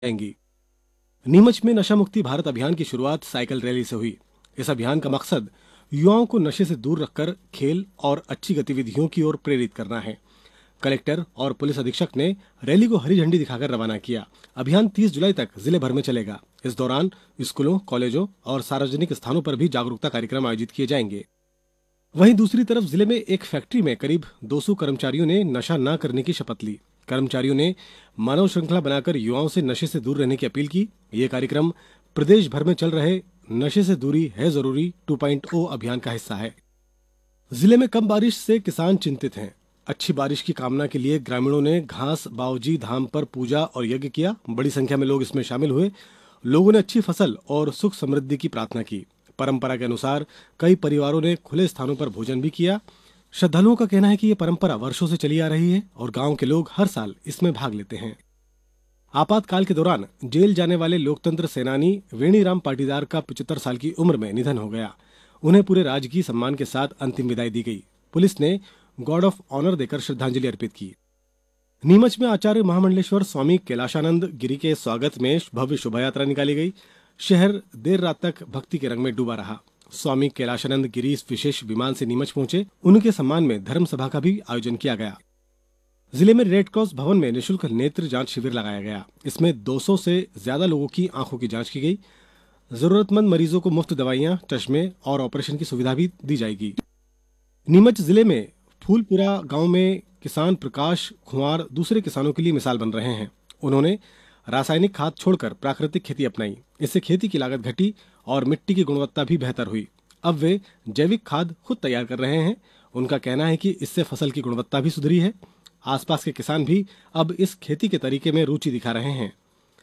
जाएंगी। नीमच में नशा मुक्ति भारत अभियान की शुरुआत साइकिल रैली से हुई। इस अभियान का मकसद युवाओं को नशे से दूर रखकर खेल और अच्छी गतिविधियों की ओर प्रेरित करना है। कलेक्टर और पुलिस अधीक्षक ने रैली को हरी झंडी दिखाकर रवाना किया। अभियान 30 जुलाई तक जिले भर में चलेगा। इस दौरान स्कूलों, कॉलेजों और सार्वजनिक स्थानों पर भी जागरूकता कार्यक्रम आयोजित किए जाएंगे। वहीं दूसरी तरफ जिले में एक फैक्ट्री में करीब 200 कर्मचारियों ने नशा न करने की शपथ ली। कर्मचारियों ने मानव श्रृंखला बनाकर युवाओं से नशे से दूर रहने की अपील की। ये कार्यक्रम प्रदेश भर में चल रहे नशे से दूरी है जरूरी 2.0 अभियान का हिस्सा है। जिले में कम बारिश से किसान चिंतित हैं। अच्छी बारिश की कामना के लिए ग्रामीणों ने घास बावजी धाम पर पूजा और यज्ञ किया। बड़ी संख्या में लोग इसमें शामिल हुए। लोगों ने अच्छी फसल और सुख समृद्धि की प्रार्थना की। परंपरा के अनुसार कई परिवारों ने खुले स्थानों पर भोजन भी किया। श्रद्धालुओं का कहना है कि यह परंपरा वर्षों से चली आ रही है और गांव के लोग हर साल इसमें भाग लेते हैं। आपातकाल के दौरान जेल जाने वाले लोकतंत्र सेनानी वेणीराम पाटीदार का 75 साल की उम्र में निधन हो गया। उन्हें पूरे राजकीय सम्मान के साथ अंतिम विदाई दी गई। पुलिस ने गार्ड ऑफ ऑनर देकर श्रद्धांजलि अर्पित की। नीमच में आचार्य महामंडलेश्वर स्वामी कैलाशानंद गिरी के स्वागत में भव्य शोभायात्रा निकाली गई। शहर देर रात तक भक्ति के रंग में डूबा रहा। स्वामी कैलाशानंद गिरी इस विशेष विमान से नीमच पहुंचे। उनके सम्मान में धर्म सभा का भी आयोजन किया गया। जिले में रेड क्रॉस भवन में निःशुल्क नेत्र जांच शिविर लगाया गया। इसमें 200 से ज्यादा लोगों की आंखों की जांच की गई। जरूरतमंद मरीजों को मुफ्त दवाइयां, चश्मे और ऑपरेशन की सुविधा भी दी जाएगी। नीमच जिले में फूलपुरा गांव में किसान प्रकाश खुंवार दूसरे किसानों के लिए मिसाल बन रहे हैं। उन्होंने रासायनिक खाद छोड़कर प्राकृतिक खेती अपनाई। इससे खेती की लागत घटी और मिट्टी की गुणवत्ता भी बेहतर हुई। अब वे जैविक खाद खुद तैयार कर रहे हैं। उनका कहना है कि इससे फसल की गुणवत्ता भी सुधरी है। आसपास के किसान भी अब इस खेती के तरीके में रुचि दिखा रहे हैं।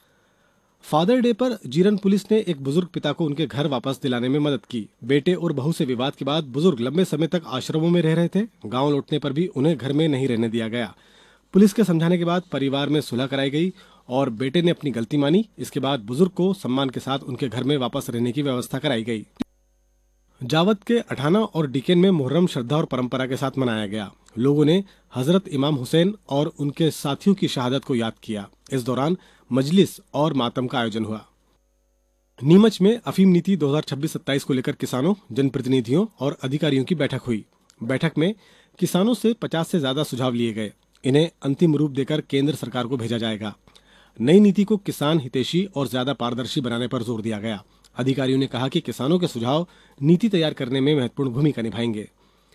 फादर डे पर जीरन पुलिस ने एक बुजुर्ग पिता को उनके घर वापस दिलाने में मदद की। बेटे और बहू से विवाद के बाद बुजुर्ग लंबे समय तक आश्रमों में रह रहे थे। गांव लौटने पर भी उन्हें घर में नहीं रहने दिया गया। पुलिस के समझाने के बाद परिवार में सुलह कराई गई और बेटे ने अपनी गलती मानी। इसके बाद बुजुर्ग को सम्मान के साथ उनके घर में वापस रहने की व्यवस्था कराई गई। जावद के अठाना और डीकेन में मुहर्रम श्रद्धा और परंपरा के साथ मनाया गया। लोगों ने हजरत इमाम हुसैन और उनके साथियों की शहादत को याद किया। इस दौरान मजलिस और मातम का आयोजन हुआ। नीमच में अफीम नीति 2026-27 को लेकर किसानों, जनप्रतिनिधियों और अधिकारियों की बैठक हुई। बैठक में किसानों से 50 से ज्यादा सुझाव लिए गए। इन्हें अंतिम रूप देकर केंद्र सरकार को भेजा जाएगा। नई नीति को किसान हितैषी और ज्यादा पारदर्शी बनाने पर जोर दिया गया। अधिकारियों ने कहा कि किसानों के सुझाव नीति तैयार करने में महत्वपूर्ण भूमिका निभाएंगे।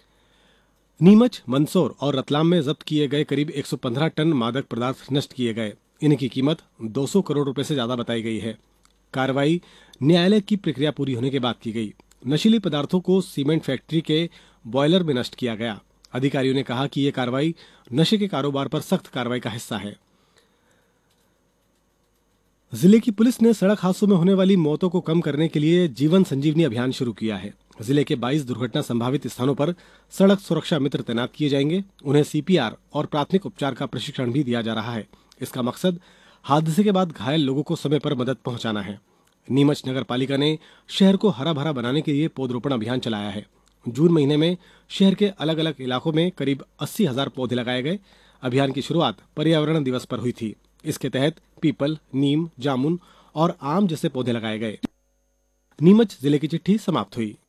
नीमच, मंदसौर और रतलाम में जब्त किए गए करीब 115 टन मादक पदार्थ नष्ट किए गए। इनकी कीमत 200 करोड़ रुपए से ज्यादा बताई गई है। कार्रवाई न्यायालय की प्रक्रिया पूरी होने के बाद की गई। नशीले पदार्थों को सीमेंट फैक्ट्री के बॉयलर में नष्ट किया गया। अधिकारियों ने कहा कि यह कार्रवाई नशे के कारोबार पर सख्त कार्रवाई का हिस्सा है। जिले की पुलिस ने सड़क हादसों में होने वाली मौतों को कम करने के लिए जीवन संजीवनी अभियान शुरू किया है। जिले के 22 दुर्घटना संभावित स्थानों पर सड़क सुरक्षा मित्र तैनात किए जाएंगे। उन्हें सीपीआर और प्राथमिक उपचार का प्रशिक्षण भी दिया जा रहा है। इसका मकसद हादसे के बाद घायल लोगों को समय पर मदद पहुंचाना है। नीमच नगर पालिका ने शहर को हरा भरा बनाने के लिए पौधरोपण अभियान चलाया है। जून महीने में शहर के अलग अलग इलाकों में करीब 80,000 पौधे लगाए गए। अभियान की शुरुआत पर्यावरण दिवस पर हुई थी। इसके तहत पीपल, नीम, जामुन और आम जैसे पौधे लगाए गए। नीमच जिले की चिट्ठी समाप्त हुई।